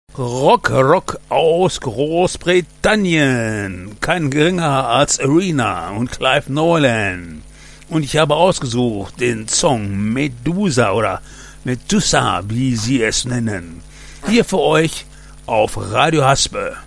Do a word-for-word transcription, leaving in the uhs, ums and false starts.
Rock, Rock aus Großbritannien. Kein geringerer als Arena und Clive Nolan. Und ich habe ausgesucht den Song Medusa oder Medusa, wie sie es nennen. Hier für euch auf Radio Haspe.